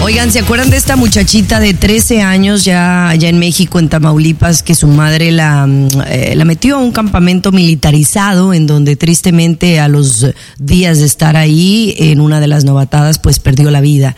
Oigan, ¿se acuerdan de esta muchachita de 13 años ya en México, en Tamaulipas, que su madre la metió a un campamento militarizado en donde tristemente a los días de estar ahí, en una de las novatadas, pues perdió la vida?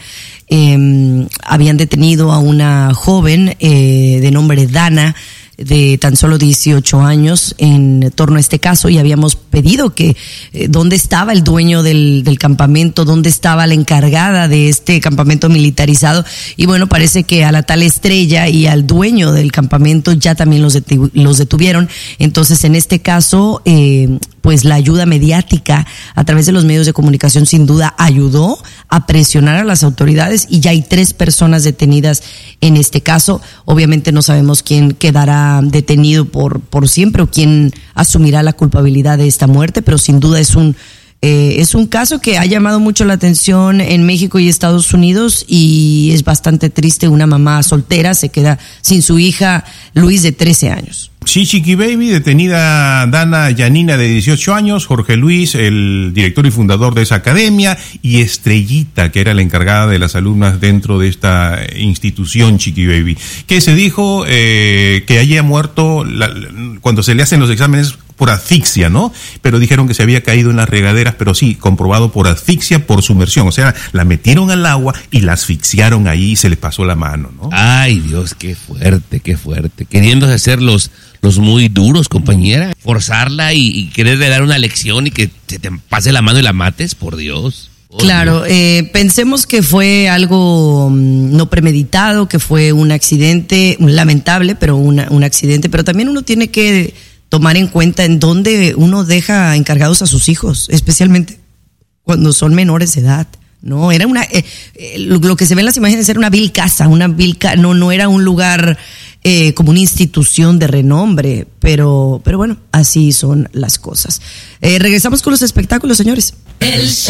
Habían detenido a una joven de nombre Dana, de tan solo 18 años en torno a este caso, y habíamos pedido que dónde estaba el dueño del campamento, dónde estaba la encargada de este campamento militarizado, y bueno, parece que a la tal Estrella y al dueño del campamento ya también los detuvieron. Entonces, en este caso, pues la ayuda mediática a través de los medios de comunicación sin duda ayudó a presionar a las autoridades, y ya hay 3 personas detenidas en este caso. Obviamente no sabemos quién quedará detenido por siempre o quién asumirá la culpabilidad de esta muerte, pero sin duda es un caso que ha llamado mucho la atención en México y Estados Unidos, y es bastante triste. Una mamá soltera se queda sin su hija Luis, de 13 años. Sí, Chiqui Baby, detenida Dana Yanina, de 18 años, Jorge Luis, el director y fundador de esa academia, y Estrellita, que era la encargada de las alumnas dentro de esta institución, Chiqui Baby. ¿Qué se dijo? Que haya muerto cuando se le hacen los exámenes por asfixia, ¿no? Pero dijeron que se había caído en las regaderas, pero sí, comprobado por asfixia, por sumersión. O sea, la metieron al agua y la asfixiaron ahí y se les pasó la mano, ¿no? Ay, Dios, qué fuerte, qué fuerte. Queriéndose hacer los muy duros, compañera. Forzarla y quererle dar una lección y que se te pase la mano y la mates, por Dios. Claro, pensemos que fue algo no premeditado, que fue un accidente lamentable, pero un accidente. Pero también uno tiene que tomar en cuenta en dónde uno deja encargados a sus hijos, especialmente cuando son menores de edad. No, era lo que se ve en las imágenes era una vil casa, no era un lugar como una institución de renombre, pero bueno, así son las cosas. Regresamos con los espectáculos, señores.